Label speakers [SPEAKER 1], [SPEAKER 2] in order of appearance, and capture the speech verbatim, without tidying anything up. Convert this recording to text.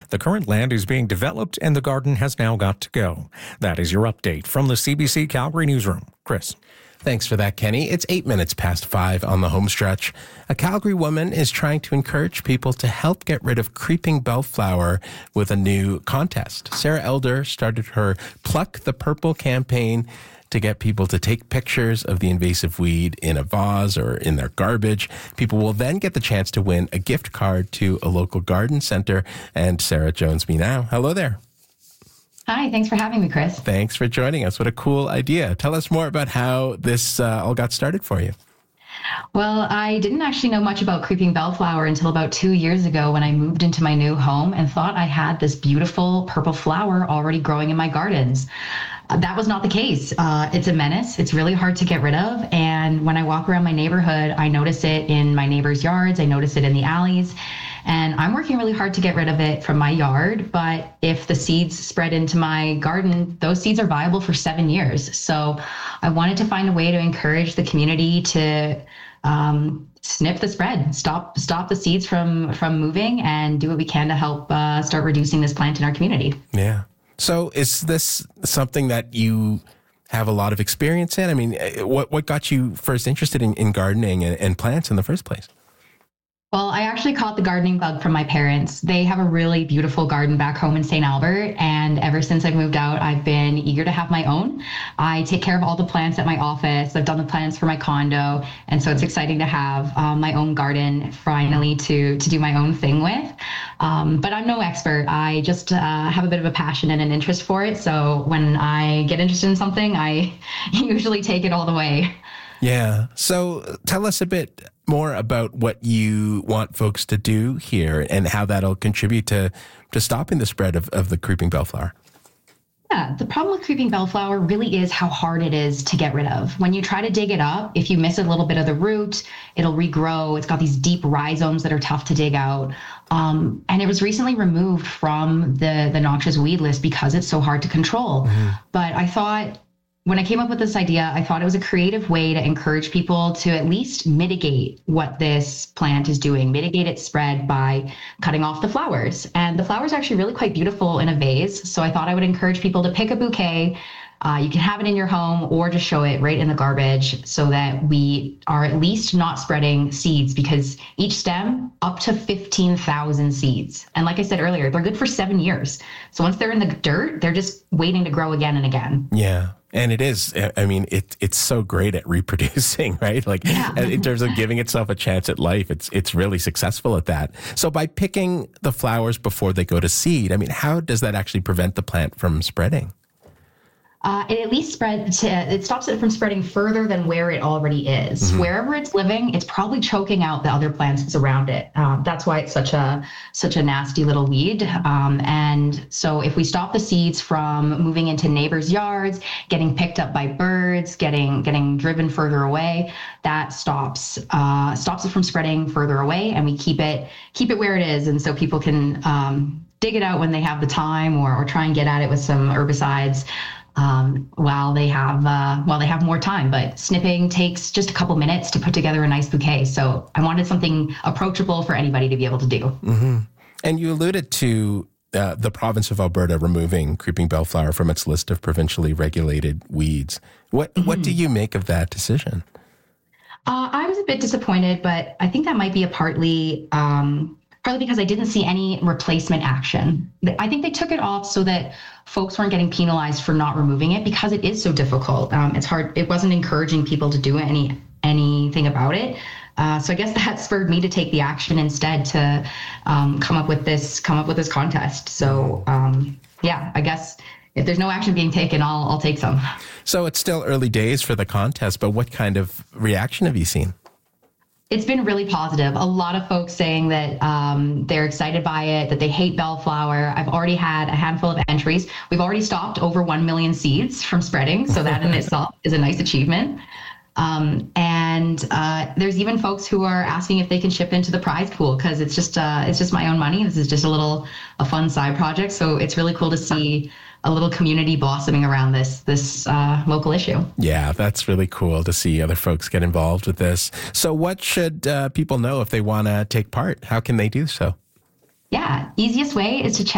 [SPEAKER 1] The current land is being developed and the garden has now got to go. That is your update from the C B C Calgary Newsroom. Chris.
[SPEAKER 2] Thanks for that, Kenny. It's eight minutes past five on the home stretch. A Calgary woman is trying to encourage people to help get rid of creeping bellflower with a new contest. Sarah Elder started her Pluck the Purple campaign to get people to take pictures of the invasive weed in a vase or in their garbage. People will then get the chance to win a gift card to a local garden center. And Sarah joins me now. Hello there.
[SPEAKER 3] Hi, thanks for having me, Chris.
[SPEAKER 2] Thanks for joining us. What a cool idea. Tell us more about how this uh, all got started for you.
[SPEAKER 3] Well, I didn't actually know much about creeping bellflower until about two years ago when I moved into my new home and thought I had this beautiful purple flower already growing in my gardens. Uh, that was not the case. Uh, it's a menace. It's really hard to get rid of. And when I walk around my neighborhood, I notice it in my neighbors' yards. I notice it in the alleys. And I'm working really hard to get rid of it from my yard. But if the seeds spread into my garden, those seeds are viable for seven years. So I wanted to find a way to encourage the community to um, snip the spread, stop stop the seeds from, from moving, and do what we can to help uh, start reducing this plant in our community.
[SPEAKER 2] Yeah. So is this something that you have a lot of experience in? I mean, what, what got you first interested in, in gardening and, and plants in the first place?
[SPEAKER 3] Well, I actually caught the gardening bug from my parents. They have a really beautiful garden back home in Saint Albert. And ever since I moved out, I've been eager to have my own. I take care of all the plants at my office. I've done the plants for my condo. And so it's exciting to have um, my own garden finally to, to do my own thing with. Um, but I'm no expert. I just uh, have a bit of a passion and an interest for it. So when I get interested in something, I usually take it all the way.
[SPEAKER 2] Yeah. So tell us a bit more about what you want folks to do here and how that'll contribute to, to stopping the spread of, of the creeping bellflower.
[SPEAKER 3] Yeah, the problem with creeping bellflower really is how hard it is to get rid of. When you try to dig it up, if you miss a little bit of the root, it'll regrow. It's got these deep rhizomes that are tough to dig out. Um, and it was recently removed from the, the noxious weed list because it's so hard to control. Mm-hmm. But I thought, when I came up with this idea, I thought it was a creative way to encourage people to at least mitigate what this plant is doing, mitigate its spread by cutting off the flowers. And the flowers are actually really quite beautiful in a vase. So I thought I would encourage people to pick a bouquet. Uh, you can have it in your home or just show it right in the garbage so that we are at least not spreading seeds, because each stem up to fifteen thousand seeds. And like I said earlier, they're good for seven years. So once they're in the dirt, they're just waiting to grow again and again.
[SPEAKER 2] Yeah. And it is, I mean, it, it's so great at reproducing, right? Like yeah. in terms of giving itself a chance at life, it's it's really successful at that. So by picking the flowers before they go to seed, I mean, how does that actually prevent the plant from spreading?
[SPEAKER 3] Uh, it at least spread to, it stops it from spreading further than where it already is. Mm-hmm. Wherever it's living, it's probably choking out the other plants around it. Um, that's why it's such a such a nasty little weed. Um, and so if we stop the seeds from moving into neighbors' yards, getting picked up by birds, getting getting driven further away, that stops uh, stops it from spreading further away, and we keep it keep it where it is. And so people can um, dig it out when they have the time, or or try and get at it with some herbicides. Um, while they have uh, while they have more time. But snipping takes just a couple minutes to put together a nice bouquet. So I wanted something approachable for anybody to be able to do.
[SPEAKER 2] Mm-hmm. And you alluded to uh, the province of Alberta removing creeping bellflower from its list of provincially regulated weeds. What mm-hmm. what do you make of that decision?
[SPEAKER 3] Uh, I was a bit disappointed, but I think that might be a partly um, partly because I didn't see any replacement action. I think they took it off so that folks weren't getting penalized for not removing it, because it is so difficult. Um, it's hard. It wasn't encouraging people to do any anything about it. Uh, so I guess that spurred me to take the action instead to um, come up with this come up with this contest. So um, yeah, I guess if there's no action being taken, I'll I'll take some.
[SPEAKER 2] So it's still early days for the contest, but what kind of reaction have you seen?
[SPEAKER 3] It's been really positive. A lot of folks saying that um, they're excited by it, that they hate bellflower. I've already had a handful of entries. We've already stopped over one million seeds from spreading. So that in itself is a nice achievement. Um, and uh, there's even folks who are asking if they can ship into the prize pool, because it's just uh, it's just my own money. This is just a little a fun side project. So it's really cool to see a little community blossoming around this this uh, local issue.
[SPEAKER 2] Yeah, that's really cool to see other folks get involved with this. So what should uh, people know if they want to take part? How can they do so?
[SPEAKER 3] Yeah, easiest way is to check